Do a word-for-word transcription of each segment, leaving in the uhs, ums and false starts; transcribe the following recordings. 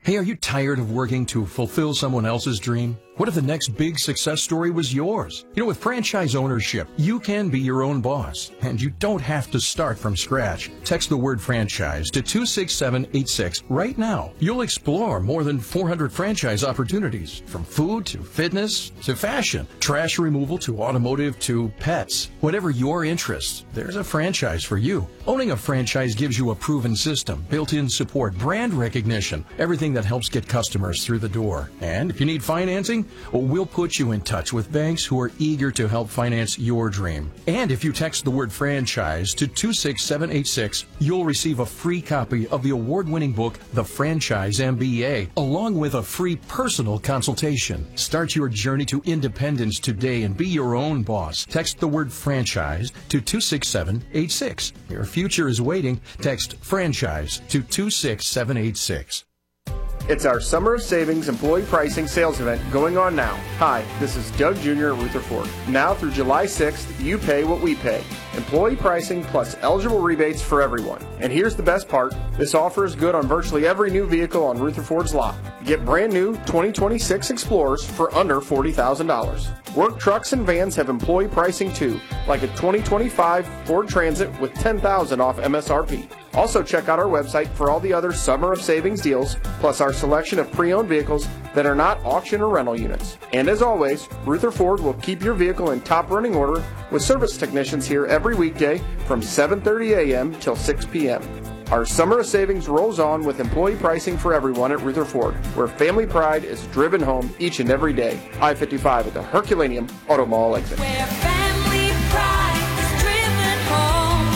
Hey, are you tired of working to fulfill someone else's dream? What if the next big success story was yours? You know, with franchise ownership, you can be your own boss, and you don't have to start from scratch. Text the word franchise to two six seven eight six right now. You'll explore more than four hundred franchise opportunities, from food to fitness to fashion, trash removal to automotive to pets. Whatever your interests, there's a franchise for you. Owning a franchise gives you a proven system, built-in support, brand recognition, everything that helps get customers through the door. And if you need financing, well, we'll put you in touch with banks who are eager to help finance your dream. And if you text the word franchise to two six seven eight six, you'll receive a free copy of the award-winning book, The Franchise M B A, along with a free personal consultation. Start your journey to independence today and be your own boss. Text the word franchise to two six seven eight six. Your future is waiting. Text franchise to two six seven eight six. It's our Summer of Savings Employee Pricing Sales Event going on now. Hi, this is Doug Junior at Rutherford. Now through July sixth, you pay what we pay. Employee pricing plus eligible rebates for everyone. And here's the best part. This offer is good on virtually every new vehicle on Rutherford's lot. Get brand new twenty twenty-six Explorers for under forty thousand dollars. Work trucks and vans have employee pricing too, like a twenty twenty-five Ford Transit with ten thousand dollars off M S R P. Also check out our website for all the other Summer of Savings deals, plus our selection of pre-owned vehicles that are not auction or rental units. And as always, Rutherford will keep your vehicle in top running order with service technicians here every weekday from seven thirty a.m. till six p.m. Our Summer of Savings rolls on with employee pricing for everyone at Rutherford, where family pride is driven home each and every day. I fifty-five at the Herculaneum Auto Mall exit. Where family pride is driven home.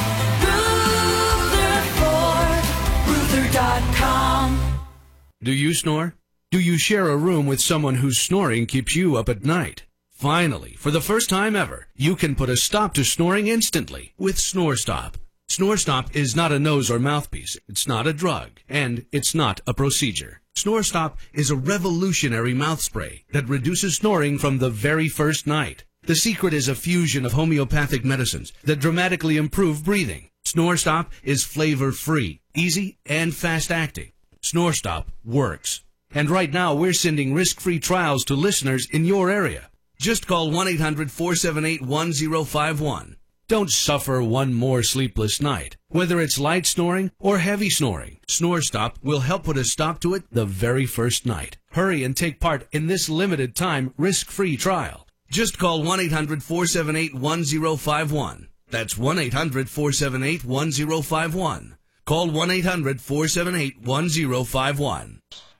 Rutherford, Ruther dot com. Do you snore? Do you share a room with someone whose snoring keeps you up at night? Finally, for the first time ever, you can put a stop to snoring instantly with SnoreStop. SnoreStop is not a nose or mouthpiece, it's not a drug, and it's not a procedure. SnoreStop is a revolutionary mouth spray that reduces snoring from the very first night. The secret is a fusion of homeopathic medicines that dramatically improve breathing. SnoreStop is flavor-free, easy, and fast-acting. SnoreStop works. And right now, we're sending risk-free trials to listeners in your area. Just call one eight hundred four seven eight one zero five one. Don't suffer one more sleepless night. Whether it's light snoring or heavy snoring, SnoreStop will help put a stop to it the very first night. Hurry and take part in this limited time risk-free trial. Just call one eight hundred four seven eight one zero five one. That's one eight hundred four seven eight one zero five one. Call one eight hundred four seven eight one zero five one.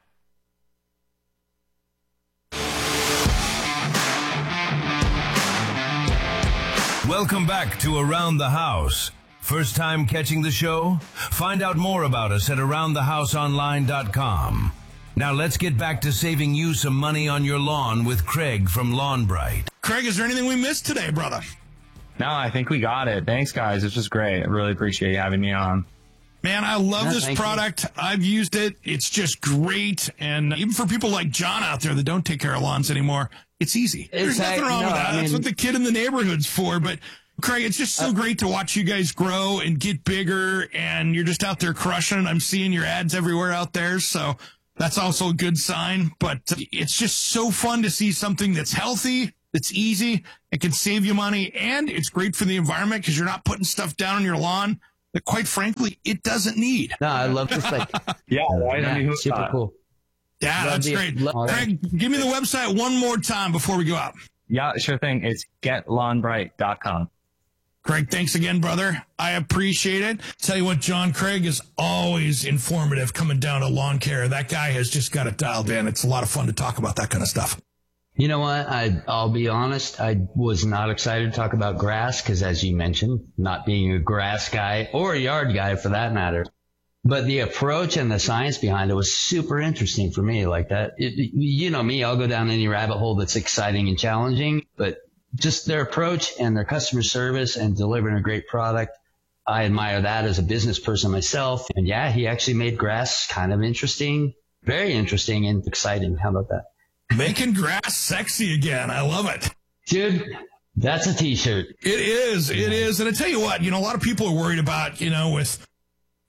Welcome back to Around the House. First time catching the show? Find out more about us at around the house online dot com. Now let's get back to saving you some money on your lawn with Craig from Lawn Bright. Craig, is there anything we missed today, brother? No, I think we got it. Thanks, guys. It's just great. I really appreciate you having me on. Man, I love Yeah, this product. you. I've used it. It's just great. And even for people like John out there that don't take care of lawns anymore, it's easy. There's Exactly. nothing wrong No, with that. I That's mean- what the kid in the neighborhood's for. But, Craig, it's just so Uh, great to watch you guys grow and get bigger. And you're just out there crushing. I'm seeing your ads everywhere out there. So that's also a good sign. But uh, it's just so fun to see something that's healthy, that's easy, it can save you money, and it's great for the environment because you're not putting stuff down on your lawn that, quite frankly, it doesn't need. No, I love this. Like, Yeah, right. I mean, who super thought? cool. Yeah, Love that's the- great. love- Craig, give me the website one more time before we go out. Yeah, sure thing. It's get lawn bright dot com. Craig, thanks again, brother. I appreciate it. Tell you what, John, Craig is always informative coming down to lawn care. That guy has just got it dialed in. It's a lot of fun to talk about that kind of stuff. You know what? I, I'll be honest. I was not excited to talk about grass because, as you mentioned, not being a grass guy or a yard guy for that matter. But the approach and the science behind it was super interesting for me like that. It, you know me, I'll go down any rabbit hole that's exciting and challenging, but just their approach and their customer service and delivering a great product, I admire that as a business person myself. And yeah, he actually made grass kind of interesting, very interesting and exciting. How about that? Making grass sexy again. I love it. Dude, that's a t-shirt. It is. It is. And I tell you what, you know, a lot of people are worried about, you know, with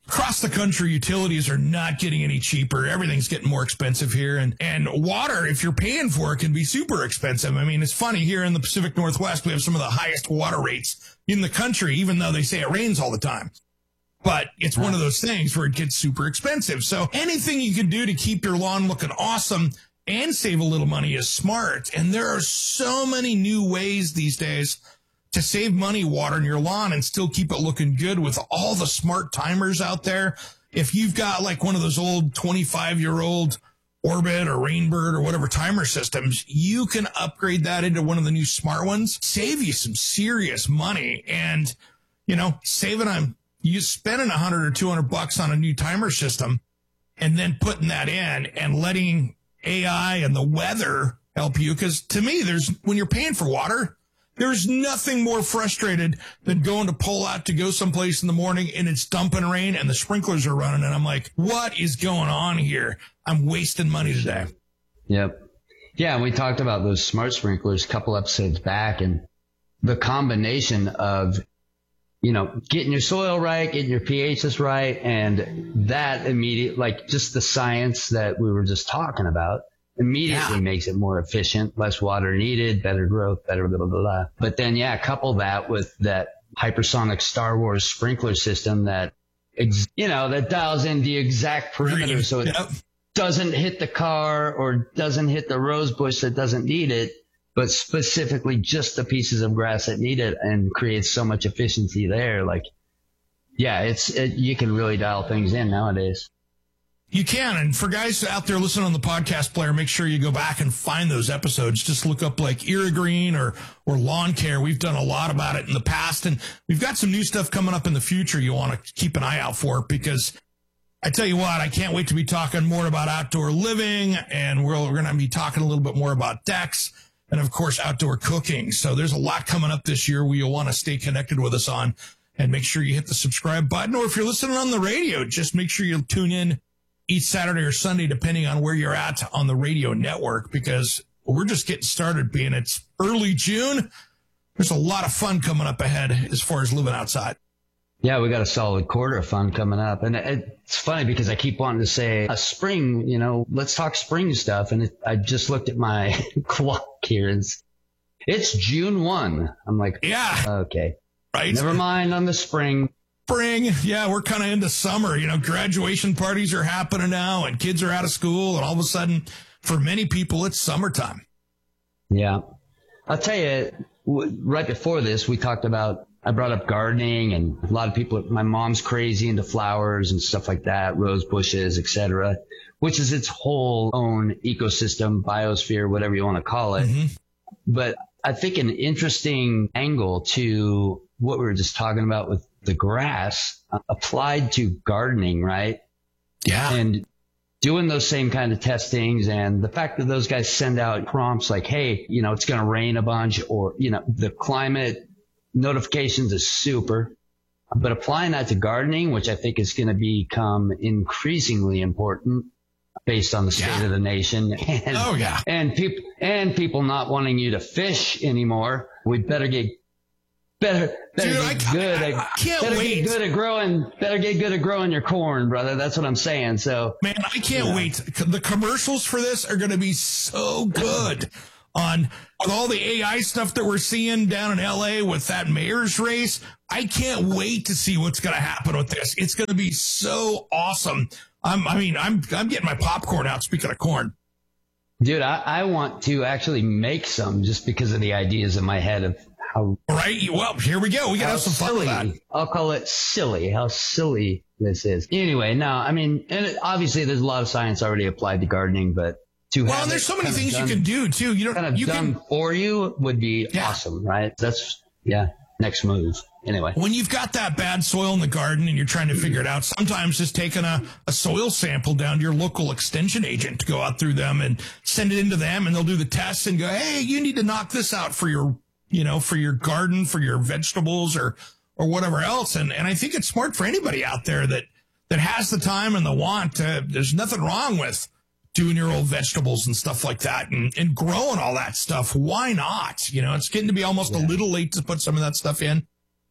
across the country, utilities are not getting any cheaper. Everything's getting more expensive here. And, and water, if you're paying for it, can be super expensive. I mean, it's funny, here in the Pacific Northwest, we have some of the highest water rates in the country, even though they say it rains all the time. But it's one of those things where it gets super expensive. So anything you can do to keep your lawn looking awesome and save a little money is smart. And there are so many new ways these days to save money watering your lawn and still keep it looking good with all the smart timers out there. If you've got like one of those old twenty-five year old Orbit or Rainbird or whatever timer systems, you can upgrade that into one of the new smart ones, save you some serious money. And, you know, saving on, you spending a hundred or two hundred bucks on a new timer system and then putting that in and letting A I and the weather help you. Cause to me, there's, when you're paying for water, there's nothing more frustrated than going to pull out to go someplace in the morning and it's dumping rain and the sprinklers are running. And I'm like, what is going on here? I'm wasting money today. Yep. Yeah. We talked about those smart sprinklers a couple episodes back, and the combination of, you know, getting your soil right, getting your pHs right, and that immediate, like just the science that we were just talking about, immediately yeah. makes it more efficient, less water needed, better growth, better blah, blah, blah, blah. But then, yeah, couple that with that hypersonic Star Wars sprinkler system that, ex- you know, that dials in the exact perimeter so it yep. doesn't hit the car or doesn't hit the rose bush that doesn't need it, but specifically just the pieces of grass that need it, and creates so much efficiency there. Like, yeah, it's it, you can really dial things in nowadays. You can. And for guys out there listening on the podcast player, make sure you go back and find those episodes. Just look up like Irrigreen or, or lawn care. We've done a lot about it in the past, and we've got some new stuff coming up in the future you want to keep an eye out for, because I tell you what, I can't wait to be talking more about outdoor living, and we're, we're going to be talking a little bit more about decks and, of course, outdoor cooking. So there's a lot coming up this year where you'll want to stay connected with us on, and make sure you hit the subscribe button. Or if you're listening on the radio, just make sure you tune in each Saturday or Sunday, depending on where you're at on the radio network, because we're just getting started. Being it's early June, there's a lot of fun coming up ahead as far as living outside. Yeah, we got a solid quarter of fun coming up. And it's funny because I keep wanting to say a spring, you know, let's talk spring stuff. And it, I just looked at my clock here, and it's, it's June first. I'm like, yeah, okay, right. Never mind on the spring. Spring. Yeah, we're kind of into summer. You know, graduation parties are happening now and kids are out of school, and all of a sudden, for many people, it's summertime. Yeah. I'll tell you, right before this, we talked about, I brought up gardening, and a lot of people, my mom's crazy into flowers and stuff like that, rose bushes, et cetera, which is its whole own ecosystem, biosphere, whatever you want to call it. Mm-hmm. But I think an interesting angle to what we were just talking about with the grass uh, applied to gardening, right? Yeah. And doing those same kind of testings, and the fact that those guys send out prompts like, hey, you know, it's going to rain a bunch, or, you know, the climate notifications is super. But applying that to gardening, which I think is going to become increasingly important based on the state yeah. of the nation. And, oh, yeah. And people, and people not wanting you to fish anymore. We'd better get Better, better Dude, get I, good. I, I can't better wait. Get good at growing. Better get good at growing your corn, brother. That's what I'm saying. So, man, I can't yeah. wait. The commercials for this are going to be so good. On with all the A I stuff that we're seeing down in L A with that mayor's race, I can't wait to see what's going to happen with this. It's going to be so awesome. I'm, I mean, I'm, I'm getting my popcorn out. Speaking of corn, dude, I, I want to actually make some just because of the ideas in my head of. How, right. Well, here we go. We got to have some fun with that. I'll call it silly. How silly this is. Anyway, no, I mean, and it, obviously there's a lot of science already applied to gardening, but to well, have and there's so many things done, you can do too. You don't kind of you done can, for you would be yeah. awesome, right? That's yeah. Next move. Anyway, when you've got that bad soil in the garden and you're trying to figure it out, sometimes just taking a, a soil sample down to your local extension agent to go out through them and send it into them, and they'll do the tests and go, hey, you need to knock this out for your you know, for your garden, for your vegetables or, or whatever else. And, and I think it's smart for anybody out there that, that has the time and the want to, there's nothing wrong with doing your old vegetables and stuff like that and, and growing all that stuff. Why not? You know, it's getting to be almost yeah. a little late to put some of that stuff in.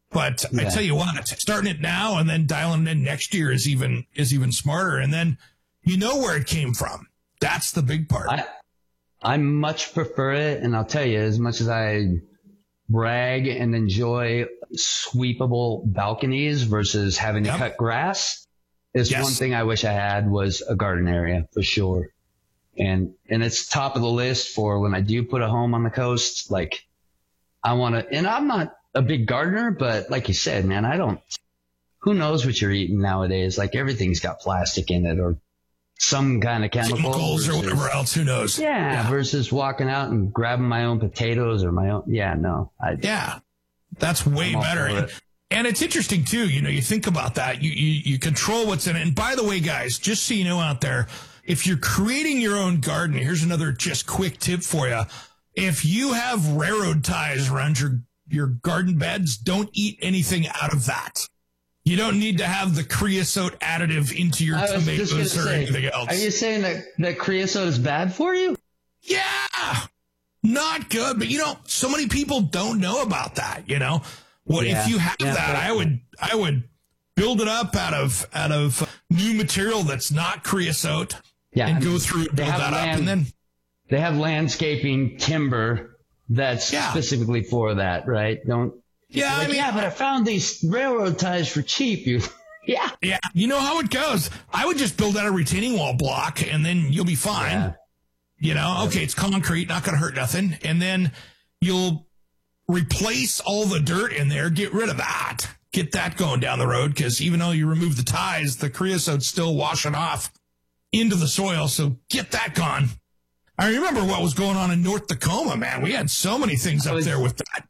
But Yeah. I tell you what, starting it now and then dialing it in next year is even is even smarter. And then you know where it came from. That's the big part. I, I much prefer it, and I'll tell you, as much as I brag and enjoy sweepable balconies versus having to Yep. cut grass, is Yes. one thing I wish I had was a garden area for sure. And and it's top of the list for when I do put a home on the coast. Like I want to, and I'm not a big gardener, but like you said, man, I don't. Who knows what you're eating nowadays? Like everything's got plastic in it or some kind of chemical. Chemicals or versus- whatever else. Who knows? Yeah, versus walking out and grabbing my own potatoes or my own. Yeah, no. I, Yeah. That's way I'm all better. for And, it. and it's interesting too. You know, you think about that. You, you, you control what's in it. And by the way, guys, just so you know out there, if you're creating your own garden, here's another just quick tip for you. If you have railroad ties around your, your garden beds, don't eat anything out of that. You don't need to have the creosote additive into your I was just tomatoes gonna or say, anything else. are you saying that, that creosote is bad for you? Yeah, not good. But you know, so many people don't know about that. You know, what Yeah. if you have Yeah, that? but- I would, I would build it up out of out of new material that's not creosote, Yeah, and I mean, go through they build have that up, land- and then They have landscaping timber that's Yeah. specifically for that, right? Don't. yeah, Like, I mean, yeah, but I found these railroad ties for cheap. You, yeah. yeah, you know how it goes. I would just build out a retaining wall block, and then you'll be fine. Yeah. You know, okay, it's concrete, not going to hurt nothing. And then you'll replace all the dirt in there, get rid of that, get that going down the road. Because even though you remove the ties, the creosote's still washing off into the soil. So get that gone. I remember what was going on in North Tacoma, man. We had so many things up was- there with that.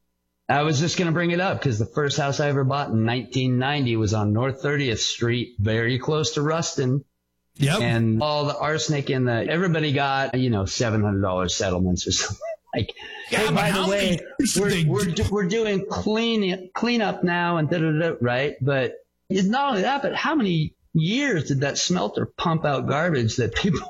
I was just going to bring it up because the first house I ever bought in nineteen ninety was on North thirtieth Street, very close to Ruston. Yep. And all the arsenic in the, everybody got, you know, seven hundred dollars settlements or something. Like, Yeah, hey, but by how the many way, years did we're, they we're, do- do, we're doing clean, clean up now and da da da, right? But it's not only that, but how many years did that smelter pump out garbage that people,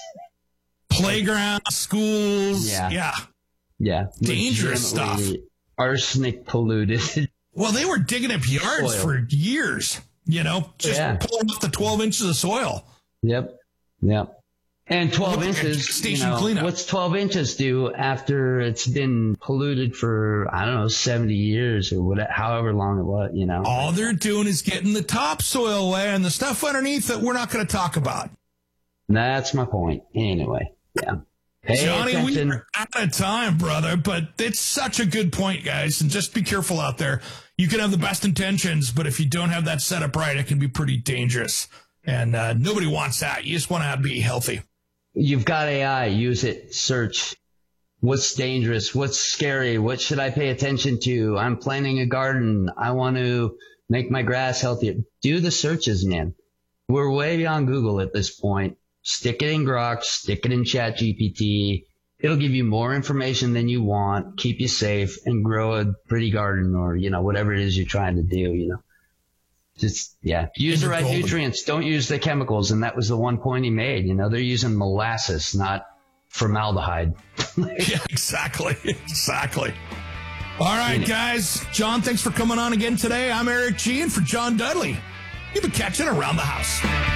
Playgrounds, schools. Yeah. Yeah. yeah, Dangerous legitimately arsenic polluted. Well, they were digging up yards Soil. for years, you know, just Yeah. pulling off the twelve inches of soil. Yep. Yep. And twelve Look like a inches, you station know, cleanup. what's twelve inches do after it's been polluted for, I don't know, seventy years or whatever, however long it was, you know? All they're doing is getting the topsoil away and the stuff underneath that we're not going to talk about. That's my point. Anyway, yeah. Pay Johnny, attention. we are out of time, brother, but it's such a good point, guys. And just be careful out there. You can have the best intentions, but if you don't have that set up right, it can be pretty dangerous. And uh, nobody wants that. You just want to be healthy. You've got A I, use it, search. What's dangerous? What's scary? What should I pay attention to? I'm planting a garden. I want to make my grass healthier. Do the searches, man. We're way beyond Google at this point. Stick it in Grok, stick it in Chat G P T. It'll give you more information than you want, keep you safe, and grow a pretty garden or, you know, whatever it is you're trying to do, you know. Just, yeah, use the right Golden. nutrients. Don't use the chemicals. And that was the one point he made. You know, they're using molasses, not formaldehyde. Yeah, exactly. Exactly. All right, guys. John, thanks for coming on again today. I'm Eric G. And for John Dudley, you've been catching Around the House.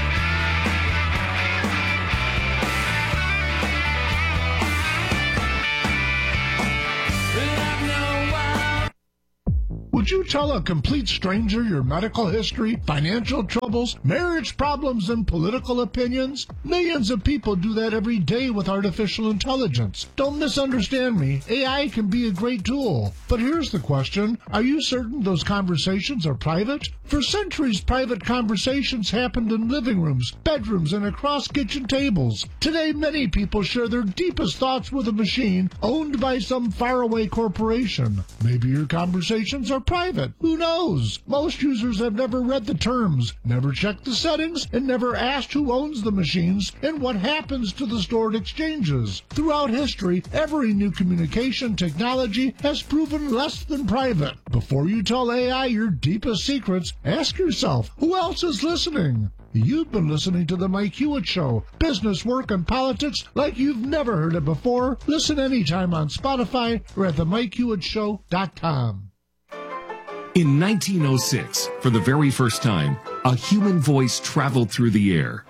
Would you tell a complete stranger your medical history, financial troubles, marriage problems, and political opinions? Millions of people do that every day with artificial intelligence. Don't misunderstand me. A I can be a great tool. But here's the question. Are you certain those conversations are private? For centuries, private conversations happened in living rooms, bedrooms, and across kitchen tables. Today, many people share their deepest thoughts with a machine owned by some faraway corporation. Maybe your conversations are private. Who knows? Most users have never read the terms, never checked the settings, and never asked who owns the machines and what happens to the stored exchanges. Throughout history, every new communication technology has proven less than private. Before you tell A I your deepest secrets, ask yourself, who else is listening? You've been listening to The Mike Hewitt Show. Business, work, and politics like you've never heard it before. Listen anytime on Spotify or at the mike hewitt show dot com. In nineteen oh six, for the very first time, a human voice traveled through the air.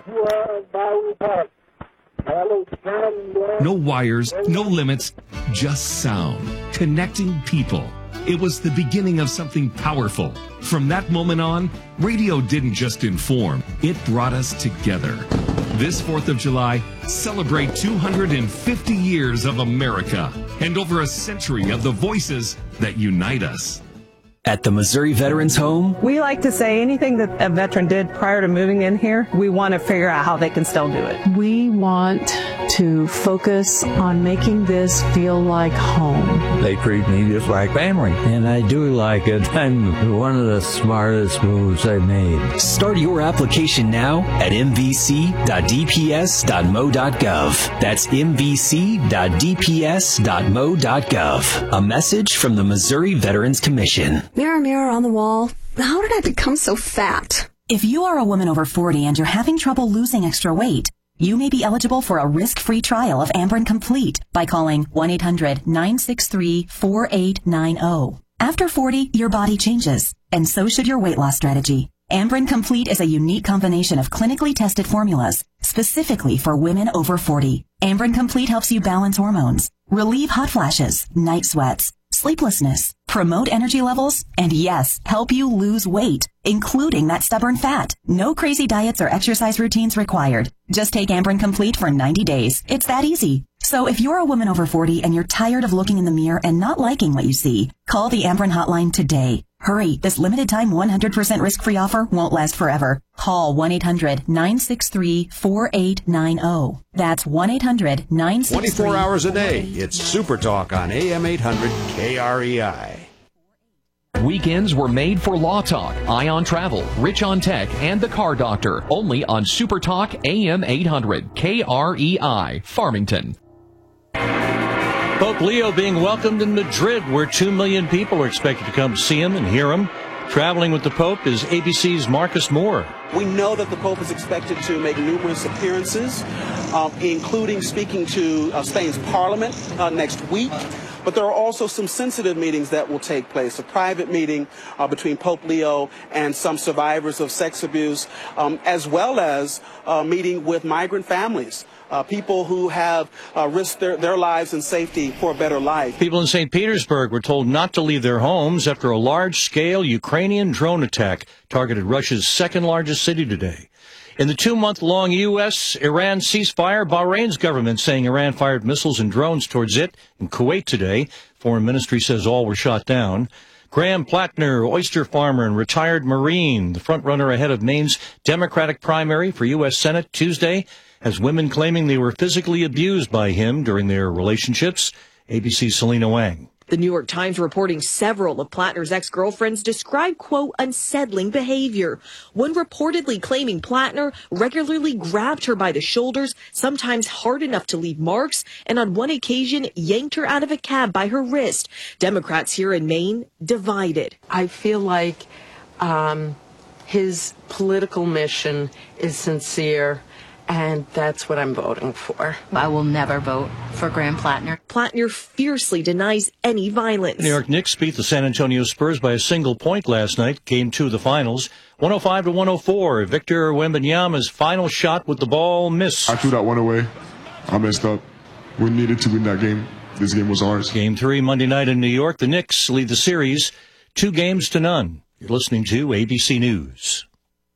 No wires, no limits, just sound, connecting people. It was the beginning of something powerful. From that moment on, radio didn't just inform, it brought us together. This fourth of July, celebrate two hundred fifty years of America and over a century of the voices that unite us. At the Missouri Veterans Home, we like to say anything that a veteran did prior to moving in here, we want to figure out how they can still do it. We want to focus on making this feel like home. They treat me just like family, and I do like it. I'm one of the smartest moves I made. Start your application now at m v c dot d p s dot m o dot gov. That's m v c dot d p s dot m o dot gov. A message from the Missouri Veterans Commission. Mirror, mirror on the wall, how did I become so fat? If you are a woman over forty and you're having trouble losing extra weight, you may be eligible for a risk-free trial of Amberen Complete by calling one eight hundred nine six three four eight nine zero. After forty, your body changes, and so should your weight loss strategy. Amberen Complete is a unique combination of clinically tested formulas specifically for women over forty. Amberen Complete helps you balance hormones, relieve hot flashes, night sweats, sleeplessness, promote energy levels, and yes, help you lose weight, including that stubborn fat. No crazy diets or exercise routines required. Just take Amberen Complete for ninety days. It's that easy. So if you're a woman over forty and you're tired of looking in the mirror and not liking what you see, call the Amberen hotline today. Hurry, this limited time one hundred percent risk-free offer won't last forever. Call one eight hundred nine six three four eight nine zero. That's one eight hundred nine six three twenty-four hours a day. It's Super Talk on A M eight hundred K R E I. Weekends were made for Law Talk, Ion Travel, Rich on Tech, and The Car Doctor. Only on Super Talk A M eight hundred K R E I, Farmington. Pope Leo being welcomed in Madrid, where two million people are expected to come see him and hear him. Traveling with the Pope is A B C's Marcus Moore. We know that the Pope is expected to make numerous appearances, uh, including speaking to uh, Spain's Parliament uh, next week. But there are also some sensitive meetings that will take place. A private meeting uh, between Pope Leo and some survivors of sex abuse, um, as well as a meeting with migrant families. Uh, people who have uh, risked their, their lives and safety for a better life. People in Saint Petersburg were told not to leave their homes after a large-scale Ukrainian drone attack targeted Russia's second-largest city today. In the two-month-long U S Iran ceasefire, Bahrain's government saying Iran fired missiles and drones towards it in Kuwait today. Foreign Ministry says all were shot down. Graham Plattner, oyster farmer and retired Marine, the front-runner ahead of Maine's Democratic primary for U S Senate Tuesday, has women claiming they were physically abused by him during their relationships. A B C's Selena Wang. The New York Times reporting several of Plattner's ex-girlfriends described, quote, unsettling behavior. One reportedly claiming Plattner regularly grabbed her by the shoulders, sometimes hard enough to leave marks, and on one occasion yanked her out of a cab by her wrist. Democrats here in Maine divided. I feel like um, his political mission is sincere. And that's what I'm voting for. I will never vote for Graham Plattner. Plattner fiercely denies any violence. New York Knicks beat the San Antonio Spurs by a single point last night, game two of the finals, one oh five to one oh four. Victor Wembanyama's final shot with the ball missed. I threw that one away. I messed up. We needed to win that game. This game was ours. Game three Monday night in New York. The Knicks lead the series two games to none. You're listening to A B C News.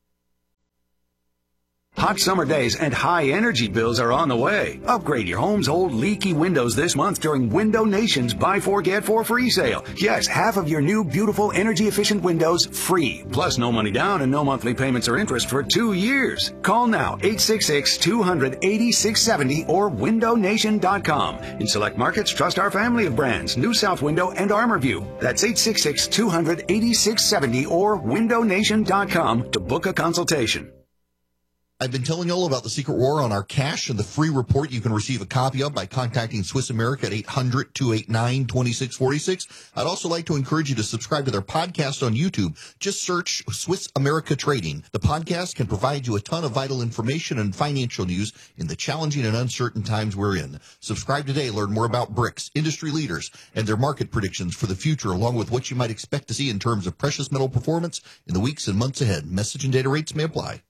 Hot summer days and high energy bills are on the way. Upgrade your home's old leaky windows this month during Window Nation's Buy Four Get Four free sale. Yes, half of your new beautiful energy efficient windows free. Plus no money down and no monthly payments or interest for two years. Call now eight six six, two hundred, eighty-six seventy or window nation dot com. In select markets, trust our family of brands, New South Window and ArmorView. That's eight six six, two hundred, eighty-six seventy or window nation dot com to book a consultation. I've been telling you all about the Secret War on our cash and the free report you can receive a copy of by contacting Swiss America at eight hundred, two eight nine, two six four six. I'd also like to encourage you to subscribe to their podcast on YouTube. Just search Swiss America Trading. The podcast can provide you a ton of vital information and financial news in the challenging and uncertain times we're in. Subscribe today. Learn more about bricks, industry leaders, and their market predictions for the future, along with what you might expect to see in terms of precious metal performance in the weeks and months ahead. Message and data rates may apply.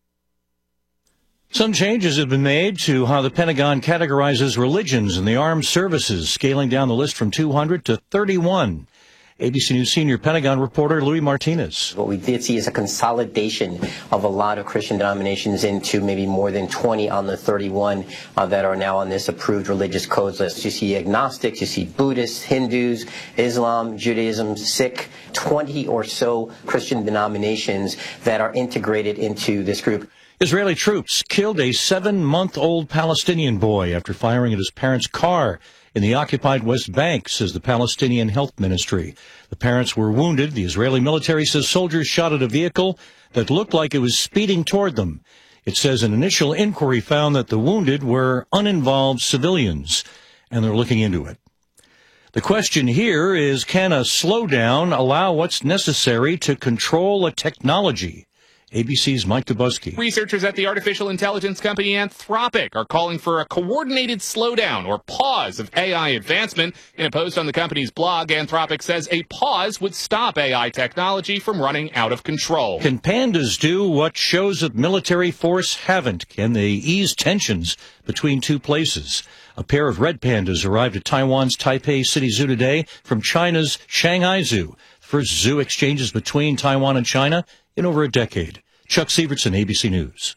Some changes have been made to how the Pentagon categorizes religions in the armed services, scaling down the list from two hundred to thirty-one. A B C News senior Pentagon reporter Louis Martinez. What we did see is a consolidation of a lot of Christian denominations into maybe more than twenty on the thirty-one uh, that are now on this approved religious codes list. You see agnostics, you see Buddhists, Hindus, Islam, Judaism, Sikh, twenty or so Christian denominations that are integrated into this group. Israeli troops killed a seven-month-old Palestinian boy after firing at his parents' car in the occupied West Bank, says the Palestinian Health Ministry. The parents were wounded. The Israeli military says soldiers shot at a vehicle that looked like it was speeding toward them. It says an initial inquiry found that the wounded were uninvolved civilians, and they're looking into it. The question here is, can a slowdown allow what's necessary to control a technology? A B C's Mike Dubowski. Researchers at the artificial intelligence company Anthropic are calling for a coordinated slowdown or pause of A I advancement. In a post on the company's blog, Anthropic says a pause would stop A I technology from running out of control. Can pandas do what shows of military force haven't? Can they ease tensions between two places? A pair of red pandas arrived at Taiwan's Taipei City Zoo today from China's Shanghai Zoo. First zoo exchanges between Taiwan and China in over a decade. Chuck Sievertson, A B C News.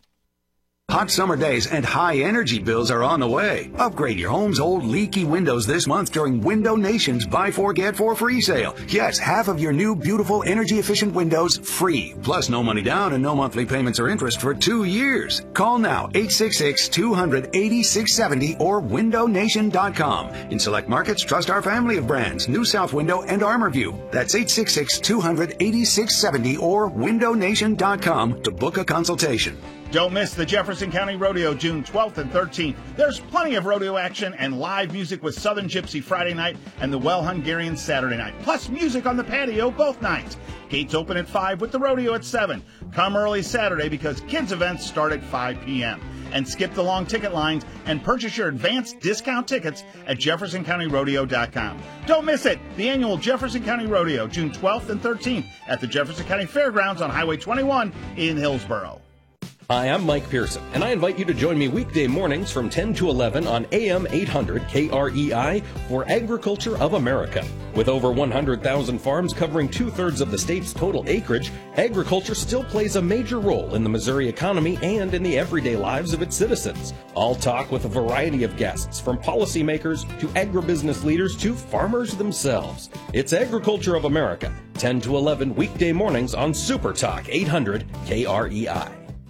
Hot summer days and high energy bills are on the way. Upgrade your home's old leaky windows this month during Window Nation's Buy Four Get Four free sale. Yes, half of your new beautiful energy efficient windows free. Plus no money down and no monthly payments or interest for two years. Call now eight six six, two hundred, eighty-six seventy or window nation dot com. In select markets, trust our family of brands, New South Window and ArmorView. That's eight six six, two hundred, eighty-six seventy or window nation dot com to book a consultation. Don't miss the Jefferson County Rodeo June twelfth and thirteenth. There's plenty of rodeo action and live music with Southern Gypsy Friday night and the Well Hungarian Saturday night. Plus music on the patio both nights. Gates open at five with the rodeo at seven. Come early Saturday because kids events start at five p.m. And skip the long ticket lines and purchase your advanced discount tickets at jefferson county rodeo dot com. Don't miss it. The annual Jefferson County Rodeo June twelfth and thirteenth at the Jefferson County Fairgrounds on Highway twenty-one in Hillsboro. Hi, I'm Mike Pearson, and I invite you to join me weekday mornings from ten to eleven on A M eight hundred K R E I for Agriculture of America. With over one hundred thousand farms covering two-thirds of the state's total acreage, agriculture still plays a major role in the Missouri economy and in the everyday lives of its citizens. I'll talk with a variety of guests, from policymakers to agribusiness leaders to farmers themselves. It's Agriculture of America, ten to eleven weekday mornings on Super Talk eight hundred K R E I.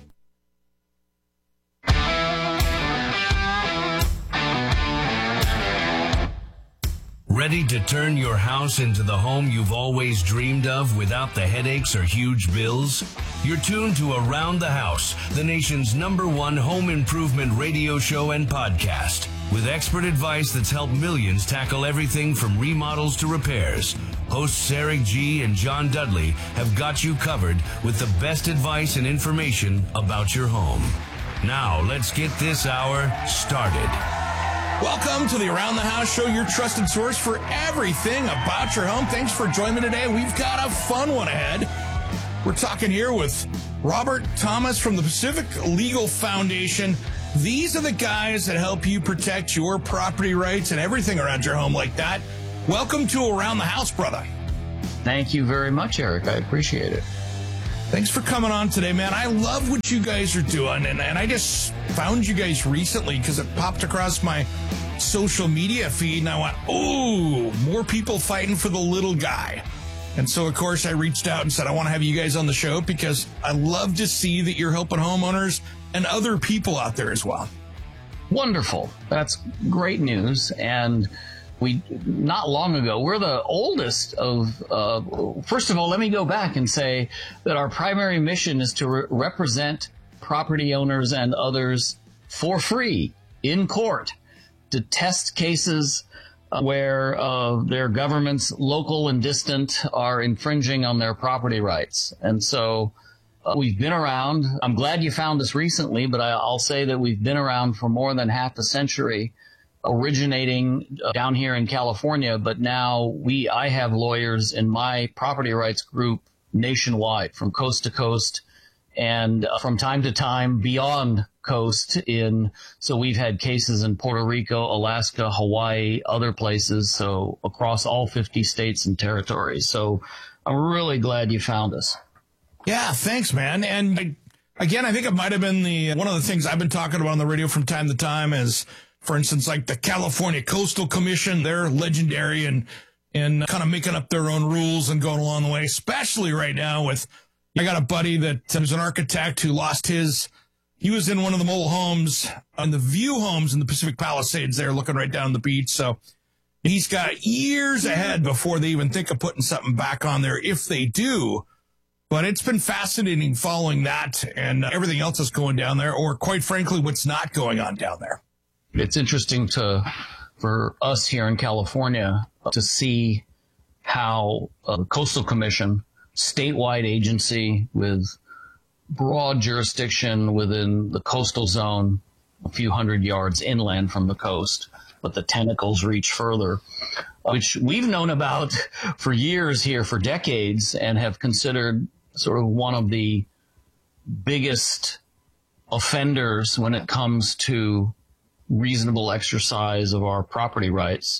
Ready to turn your house into the home you've always dreamed of without the headaches or huge bills? You're tuned to Around the House, the nation's number one home improvement radio show and podcast. With expert advice that's helped millions tackle everything from remodels to repairs, hosts Eric G. and John Dudley have got you covered with the best advice and information about your home. Now, let's get this hour started. Welcome to the Around the House Show, your trusted source for everything about your home. Thanks for joining me today. We've got a fun one ahead. We're talking here with Robert Thomas from the Pacific Legal Foundation. These are the guys that help you protect your property rights and everything around your home like that. Welcome to Around the House, brother. Thank you very much, Eric. I appreciate it. Thanks for coming on today, man. I love what you guys are doing, and, and I just found you guys recently because it popped across my social media feed, and I went, ooh, more people fighting for the little guy. And so, of course, I reached out and said, I want to have you guys on the show because I love to see that you're helping homeowners and other people out there as well. Wonderful. That's great news. And we, not long ago, we're the oldest of, uh, first of all, let me go back and say that our primary mission is to re- represent property owners and others for free in court to test cases uh, where uh, their governments, local and distant, are infringing on their property rights. And so uh, we've been around. I'm glad you found us recently, but I, I'll say that we've been around for more than half a century, originating uh, down here in California. But now we, I have lawyers in my property rights group nationwide, from coast to coast, and uh, from time to time beyond coast. In so we've had cases in Puerto Rico, Alaska, Hawaii, other places, so across all fifty states and territories. So I'm really glad you found us. Yeah, thanks, man. And I, again, I think it might have been the one of the things I've been talking about on the radio from time to time is, for instance, like the California Coastal Commission. They're legendary and and kind of making up their own rules and going along the way, especially right now with, I got a buddy that was an architect who lost his, he was in one of the mobile homes on the View homes in the Pacific Palisades there, looking right down the beach. So he's got years ahead before they even think of putting something back on there, if they do. But it's been fascinating following that and everything else that's going down there, or quite frankly, what's not going on down there. It's interesting to for us here in California to see how uh, the Coastal Commission, statewide agency with broad jurisdiction within the coastal zone, a few hundred yards inland from the coast, but the tentacles reach further, which we've known about for years here, for decades, and have considered sort of one of the biggest offenders when it comes to reasonable exercise of our property rights.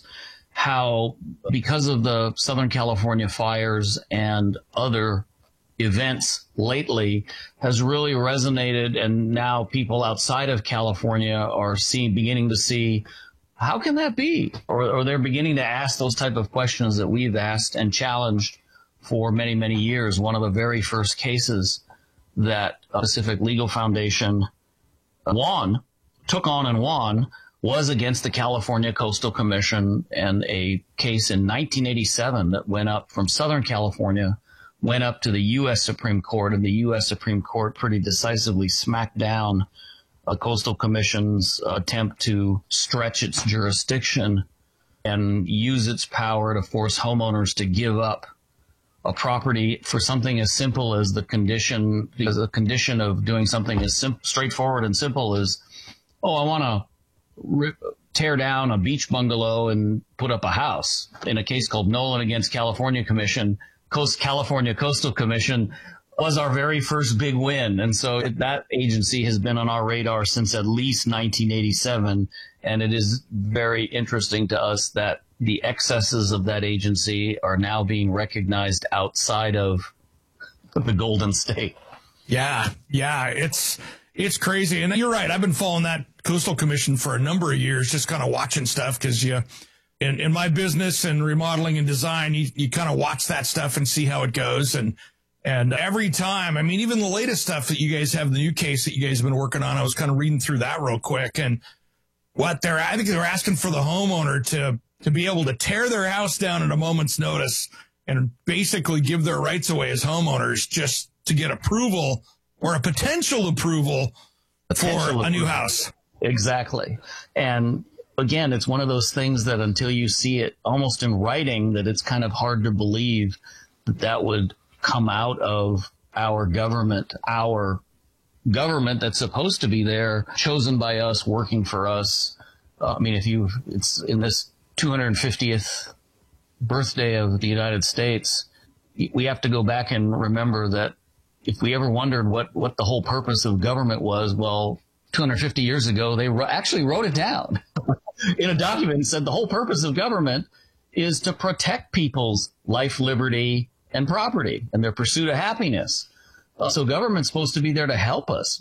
How, because of the Southern California fires and other events lately, has really resonated, and now people outside of California are seeing, beginning to see, how can that be? Or, or they're beginning to ask those type of questions that we've asked and challenged for many, many years. One of the very first cases that Pacific Legal Foundation won, took on and won, was against the California Coastal Commission, and a case in nineteen eighty-seven that went up from Southern California, went up to the U S Supreme Court, and the U S Supreme Court pretty decisively smacked down a Coastal Commission's attempt to stretch its jurisdiction and use its power to force homeowners to give up a property for something as simple as the condition, because the condition of doing something as sim- straightforward and simple as, oh, I want to rip, tear down a beach bungalow and put up a house. In a case called Nolan against California Commission, Coast California Coastal Commission was our very first big win. And so that agency has been on our radar since at least nineteen eighty-seven. And it is very interesting to us that the excesses of that agency are now being recognized outside of the Golden State. Yeah, yeah, it's it's crazy. And you're right. I've been following that Coastal Commission for a number of years, just kind of watching stuff, because you, in, in my business and remodeling and design, you, you kind of watch that stuff and see how it goes. And and every time, I mean, even the latest stuff that you guys have, the new case that you guys have been working on, I was kind of reading through that real quick. And what they're, I think they're asking for the homeowner to to be able to tear their house down at a moment's notice and basically give their rights away as homeowners just to get approval, or a potential approval potential for approval. A new house. Exactly. And again, it's one of those things that until you see it almost in writing, that it's kind of hard to believe that that would come out of our government, our government that's supposed to be there, chosen by us, working for us. Uh, I mean, if you, it's in this two hundred fiftieth birthday of the United States, we have to go back and remember that if we ever wondered what, what the whole purpose of government was, well, two hundred fifty years ago, they ro- actually wrote it down in a document and said the whole purpose of government is to protect people's life, liberty, and property, and their pursuit of happiness. Uh, so government's supposed to be there to help us